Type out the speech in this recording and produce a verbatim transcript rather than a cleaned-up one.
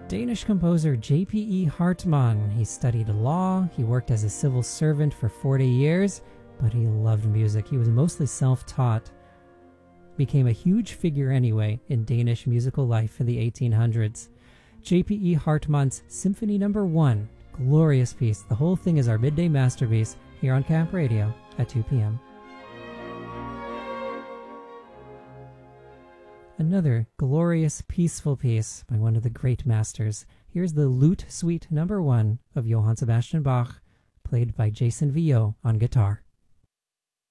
Danish composer J P E Hartmann. He studied law, he worked as a civil servant for forty years, but he loved music. He was mostly self-taught. Became a huge figure anyway in Danish musical life in the eighteen hundreds. J P E Hartmann's Symphony Number One, glorious piece. The whole thing is our midday masterpiece here on Camp Radio at two p.m. Another glorious, peaceful piece by one of the great masters. Here's the Lute Suite Number One of Johann Sebastian Bach, played by Jason Villot on guitar.